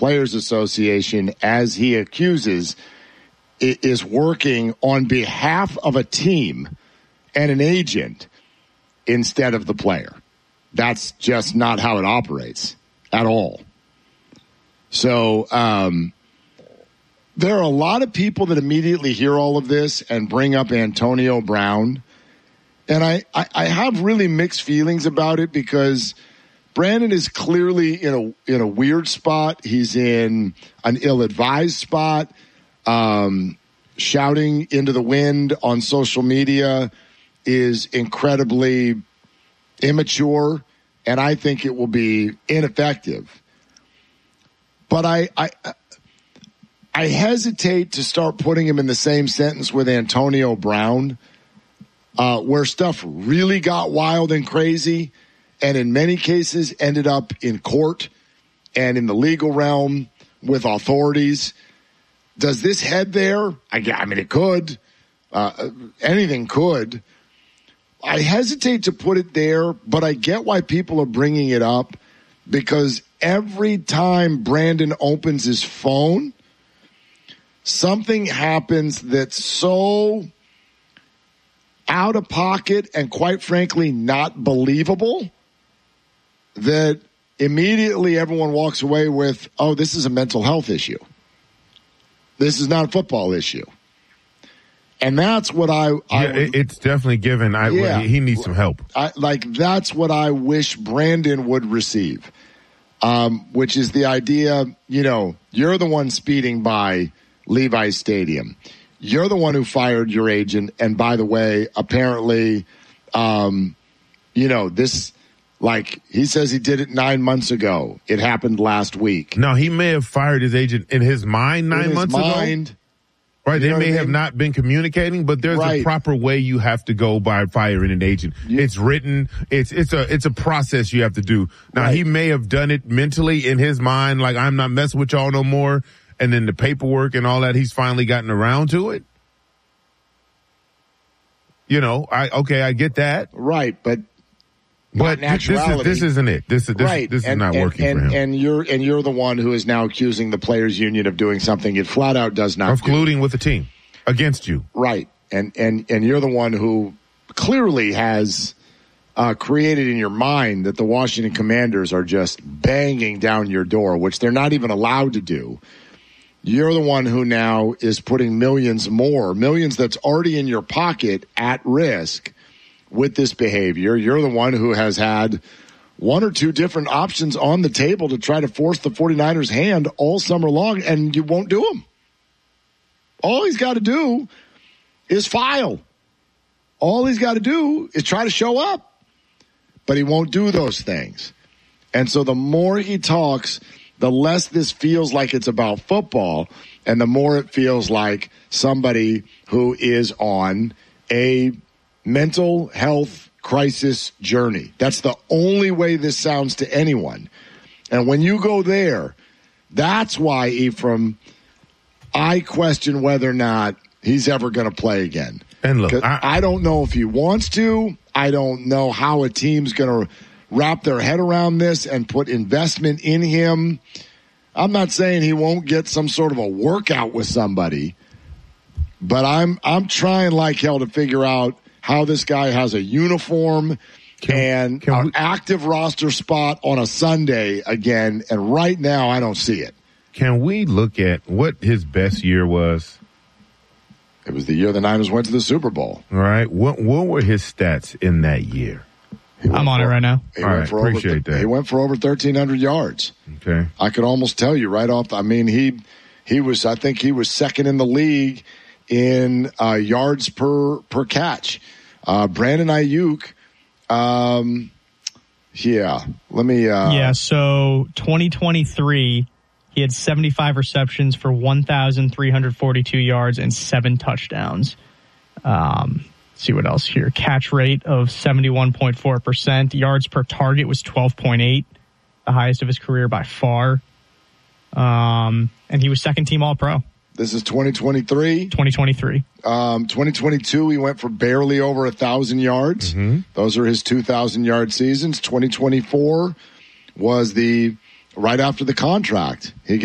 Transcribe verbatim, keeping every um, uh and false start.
Players Association, as he accuses, is working on behalf of a team and an agent instead of the player. That's just not how it operates at all. So um, there are a lot of people that immediately hear all of this and bring up Antonio Brown. And I, I, I have really mixed feelings about it because Brandon is clearly in a in a weird spot. He's in an ill-advised spot, um, shouting into the wind on social media is incredibly immature, and I think it will be ineffective. But I, I, I hesitate to start putting him in the same sentence with Antonio Brown, uh, where stuff really got wild and crazy, and in many cases ended up in court and in the legal realm with authorities. Does this head there? I, I mean, it could. Uh, anything could. I hesitate to put it there, but I get why people are bringing it up, because every time Brandon opens his phone, something happens that's so out of pocket and, quite frankly, not believable that immediately everyone walks away with, oh, this is a mental health issue. This is not a football issue. And that's what I... I yeah, would, it's definitely given. I, yeah, he needs some help. I, like, that's what I wish Brandon would receive, um, which is the idea, you know, you're the one speeding by Levi's Stadium. You're the one who fired your agent. And by the way, apparently, um, you know, this... Like, he says he did it nine months ago. It happened last week. No, he may have fired his agent in his mind nine in his months mind, ago. Right, they may I mean? have not been communicating, but there's right. a proper way you have to go by firing an agent. You, it's written. It's it's a it's a process you have to do. Now, right. he may have done it mentally in his mind, like, I'm not messing with y'all no more, and then the paperwork and all that, he's finally gotten around to it. You know, I okay, I get that. Right, but... But this, is, this isn't it. This, this, right. this is and, not and, working and, for him. And you're and you're the one who is now accusing the players' union of doing something it flat out does not of do. colluding with the team against you. Right. And and and you're the one who clearly has uh, created in your mind that the Washington Commanders are just banging down your door, which they're not even allowed to do. You're the one who now is putting millions more, millions that's already in your pocket at risk with this behavior. You're the one who has had one or two different options on the table to try to force the 49ers' hand all summer long, and you won't do them. All he's got to do is file. All he's got to do is try to show up. But he won't do those things. And so the more he talks, the less this feels like it's about football, and the more it feels like somebody who is on a mental health crisis journey. That's the only way this sounds to anyone. And when you go there, that's why, Ephraim, I question whether or not he's ever going to play again. And look, I, I don't know if he wants to. I don't know how a team's going to wrap their head around this and put investment in him. I'm not saying he won't get some sort of a workout with somebody, but I'm I'm trying like hell to figure out how this guy has a uniform can, and can an we, active roster spot on a Sunday again, and right now I don't see it. Can we look at what his best year was? It was the year the Niners went to the Super Bowl. All right. What what were his stats in that year? I'm on for, it right now. He All went right, for appreciate over, that. He went for over thirteen hundred yards. Okay. I could almost tell you right off. I mean, he he was. I think he was second in the league in uh, yards per per catch. Uh, Brandon Ayuk, um, yeah. Let me. Uh, yeah. So twenty twenty-three, he had seventy-five receptions for one thousand three hundred forty-two yards and seven touchdowns. Um, let's see what else here. Catch rate of seventy-one point four percent. Yards per target was twelve point eight, the highest of his career by far. Um, and he was second team All-Pro. This is twenty twenty-three. twenty twenty-three. Um, twenty twenty-two, he went for barely over a thousand yards. Mm-hmm. Those are his two thousand yard seasons. twenty twenty-four was the right after the contract. He